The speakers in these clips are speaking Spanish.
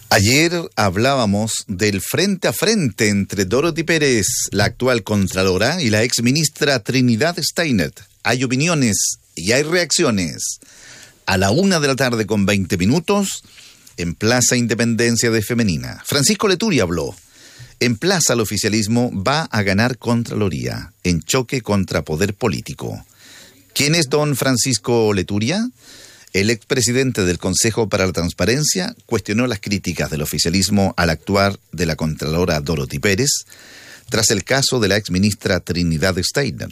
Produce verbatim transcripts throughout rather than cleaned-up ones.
Ayer hablábamos del frente a frente entre Dorothy Pérez, la actual Contralora, y la exministra Trinidad Steiner. Hay opiniones y hay reacciones. A la una de la tarde con veinte minutos, en Plaza Independencia de Femenina. Francisco Leturi habló. En Plaza el oficialismo va a ganar Contraloría, en choque contra poder político. ¿Quién es don Francisco Leturia? El expresidente del Consejo para la Transparencia cuestionó las críticas del oficialismo al actuar de la Contralora Dorothy Pérez tras el caso de la exministra Trinidad Steiner.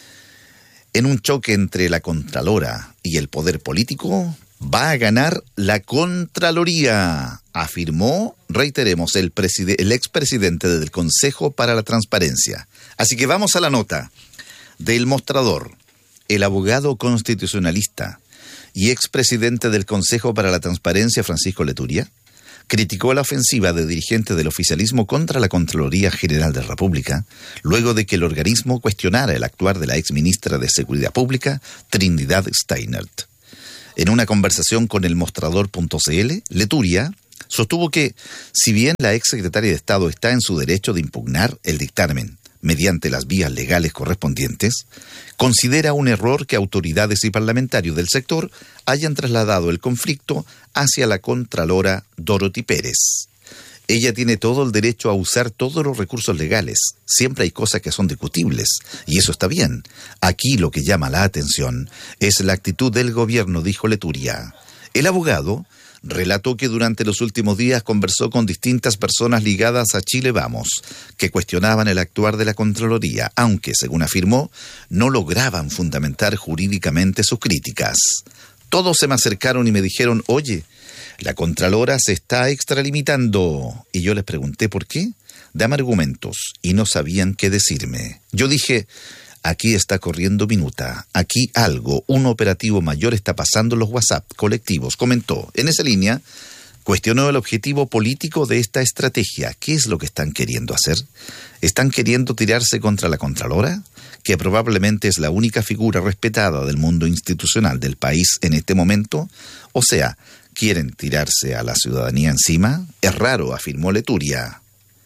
En un choque entre la Contralora y el poder político, va a ganar la Contraloría, afirmó, reiteremos, el, preside- el expresidente del Consejo para la Transparencia. Así que vamos a la nota del mostrador. El abogado constitucionalista y expresidente del Consejo para la Transparencia, Francisco Leturia, criticó la ofensiva de dirigentes del oficialismo contra la Contraloría General de la República, luego de que el organismo cuestionara el actuar de la exministra de Seguridad Pública, Trinidad Steiner. En una conversación con el mostrador punto c l, Leturia sostuvo que, si bien la exsecretaria de Estado está en su derecho de impugnar el dictamen mediante las vías legales correspondientes, considera un error que autoridades y parlamentarios del sector hayan trasladado el conflicto hacia la Contralora Dorothy Pérez. Ella tiene todo el derecho a usar todos los recursos legales. Siempre hay cosas que son discutibles, y eso está bien. Aquí lo que llama la atención es la actitud del gobierno, dijo Leturia. El abogado relató que durante los últimos días conversó con distintas personas ligadas a Chile Vamos, que cuestionaban el actuar de la Contraloría, aunque, según afirmó, no lograban fundamentar jurídicamente sus críticas. Todos se me acercaron y me dijeron, oye, la Contralora se está extralimitando. Y yo les pregunté por qué. Dame argumentos, y no sabían qué decirme. Yo dije, aquí está corriendo minuta, aquí algo, un operativo mayor está pasando en los WhatsApp colectivos, comentó. En esa línea, cuestionó el objetivo político de esta estrategia. ¿Qué es lo que están queriendo hacer? ¿Están queriendo tirarse contra la Contralora? Que probablemente es la única figura respetada del mundo institucional del país en este momento. O sea, ¿quieren tirarse a la ciudadanía encima? Es raro, afirmó Leturia.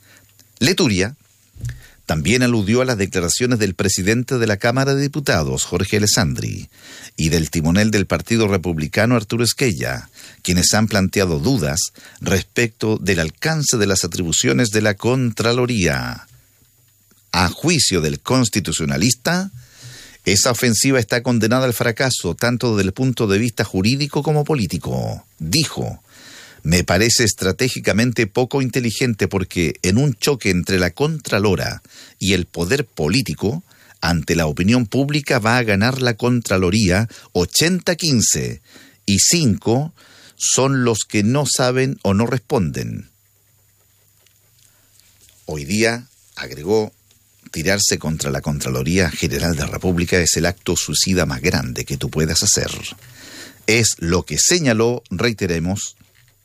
Leturia también aludió a las declaraciones del presidente de la Cámara de Diputados, Jorge Alessandri, y del timonel del Partido Republicano, Arturo Esquella, quienes han planteado dudas respecto del alcance de las atribuciones de la Contraloría. A juicio del constitucionalista, esa ofensiva está condenada al fracaso, tanto desde el punto de vista jurídico como político. Dijo, me parece estratégicamente poco inteligente porque en un choque entre la Contralora y el poder político, ante la opinión pública va a ganar la Contraloría ochenta a quince y cinco son los que no saben o no responden. Hoy día, agregó, tirarse contra la Contraloría General de la República es el acto suicida más grande que tú puedas hacer. Es lo que señaló, reiteremos,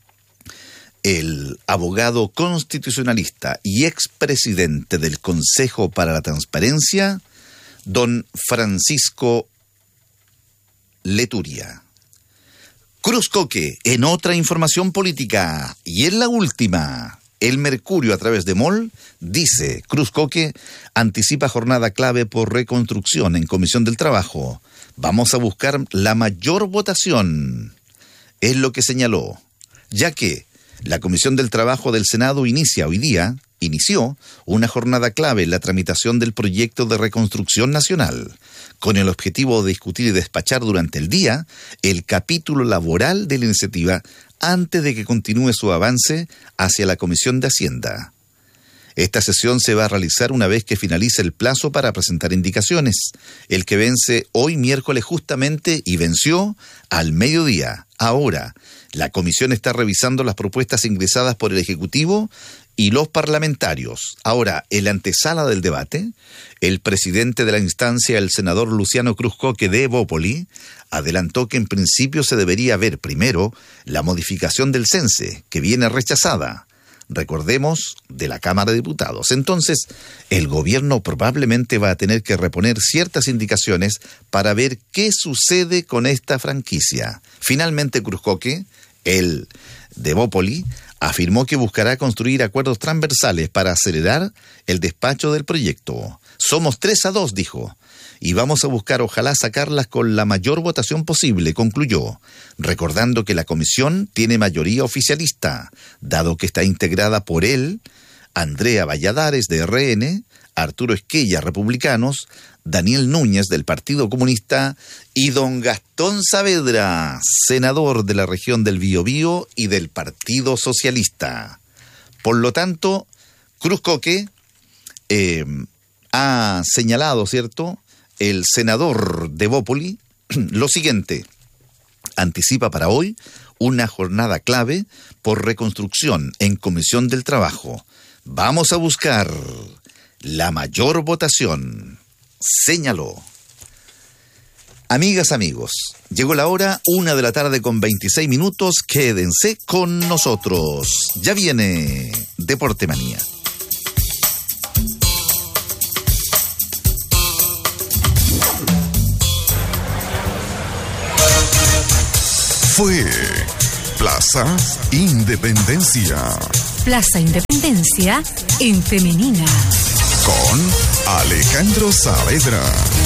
el abogado constitucionalista y expresidente del Consejo para la Transparencia, don Francisco Leturia. Cruz Coque, en otra información política, y en la última, el Mercurio a través de M O L dice, Cruz Coque anticipa jornada clave por reconstrucción en Comisión del Trabajo. Vamos a buscar la mayor votación, es lo que señaló, ya que la Comisión del Trabajo del Senado inicia hoy día, inició una jornada clave en la tramitación del proyecto de reconstrucción nacional, con el objetivo de discutir y despachar durante el día el capítulo laboral de la iniciativa antes de que continúe su avance hacia la Comisión de Hacienda. Esta sesión se va a realizar una vez que finalice el plazo para presentar indicaciones, el que vence hoy miércoles justamente y venció al mediodía. Ahora, la comisión está revisando las propuestas ingresadas por el Ejecutivo y los parlamentarios. Ahora, en la antesala del debate, el presidente de la instancia, el senador Luciano Cruz Coque de Evópoli, adelantó que en principio se debería ver primero la modificación del cense, que viene rechazada, recordemos, de la Cámara de Diputados. Entonces, el gobierno probablemente va a tener que reponer ciertas indicaciones para ver qué sucede con esta franquicia. Finalmente, Cruz Coque, el de Evópoli, Afirmó que buscará construir acuerdos transversales para acelerar el despacho del proyecto. Somos tres a dos, dijo, y vamos a buscar ojalá sacarlas con la mayor votación posible, concluyó, recordando que la comisión tiene mayoría oficialista, dado que está integrada por él, Andrea Valladares de R N, Arturo Esquella, Republicanos, Daniel Núñez del Partido Comunista y don Gastón Saavedra, senador de la región del Biobío y del Partido Socialista. Por lo tanto, Cruz Coque eh, ha señalado, ¿cierto?, el senador de Bópoli, lo siguiente: anticipa para hoy una jornada clave por reconstrucción en Comisión del Trabajo. Vamos a buscar la mayor votación, señaló. Amigas, amigos, llegó la hora, una de la tarde con veintiséis minutos. Quédense con nosotros. Ya viene Deporte Manía. Fue Plaza Independencia. Plaza Independencia en femenina. Con Alejandro Saavedra.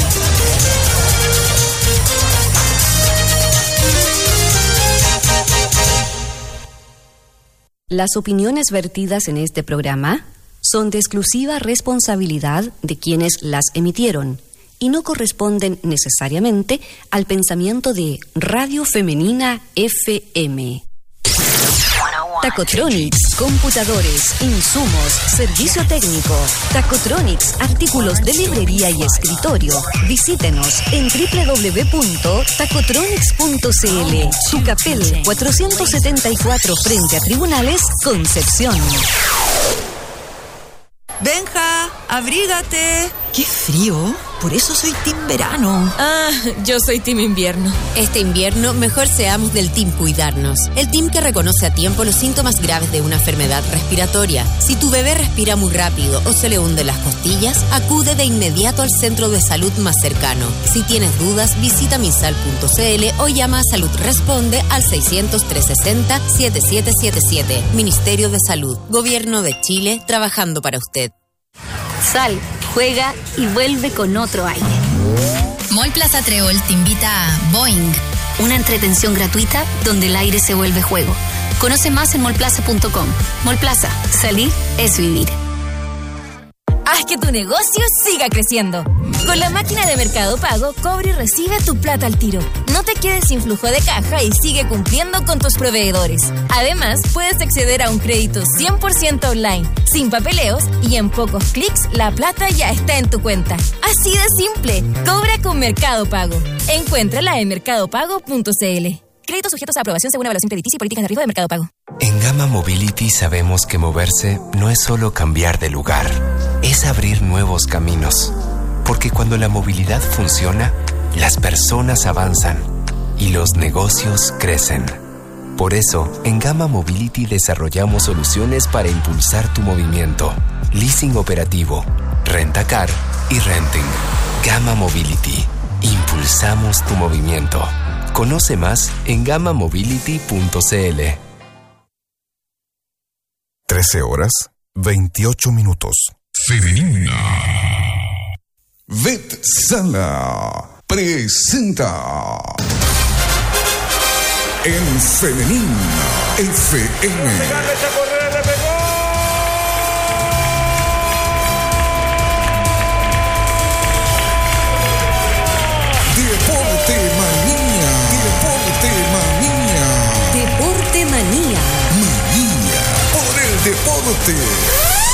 Las opiniones vertidas en este programa son de exclusiva responsabilidad de quienes las emitieron y no corresponden necesariamente al pensamiento de Radio Femenina F M. Tacotronics, computadores, insumos, servicio técnico. Tacotronics, artículos de librería y escritorio. Visítenos en doble u doble u doble u punto tacotronics punto c l. Tucapel cuatrocientos setenta y cuatro frente a Tribunales, Concepción. Benja, abrígate. ¡Qué frío! Por eso soy team verano. Ah, yo soy team invierno. Este invierno, mejor seamos del team cuidarnos. El team que reconoce a tiempo los síntomas graves de una enfermedad respiratoria. Si tu bebé respira muy rápido o se le hunden las costillas, acude de inmediato al centro de salud más cercano. Si tienes dudas, visita misal punto c l o llama a Salud Responde al seiscientos, trescientos sesenta, setenta y siete setenta y siete. Ministerio de Salud. Gobierno de Chile, trabajando para usted. Sal, juega y vuelve con otro aire. Mall Plaza Treol te invita a Boing, una entretención gratuita donde el aire se vuelve juego. Conoce más en mall plaza punto com. Mall Plaza, salir es vivir. Haz que tu negocio siga creciendo. Con la máquina de Mercado Pago, cobra y recibe tu plata al tiro. No te quedes sin flujo de caja y sigue cumpliendo con tus proveedores. Además, puedes acceder a un crédito cien por ciento online, sin papeleos, y en pocos clics la plata ya está en tu cuenta. Así de simple. Cobra con Mercado Pago. Encuéntrala en mercado pago punto c l. Créditos sujetos a aprobación según evaluación crediticia y políticas de riesgo de Mercado Pago. En Gama Mobility sabemos que moverse no es solo cambiar de lugar, es abrir nuevos caminos. Porque cuando la movilidad funciona, las personas avanzan y los negocios crecen. Por eso, en Gama Mobility desarrollamos soluciones para impulsar tu movimiento. Leasing operativo, rentacar y renting. Gama Mobility. Impulsamos tu movimiento. Conoce más en gama mobility punto c l. trece horas, veintiocho minutos. Femenina. Vet Sala presenta en Femenina F M. Deporte Manía. Deporte Manía. Deporte Manía. Manía por el deporte.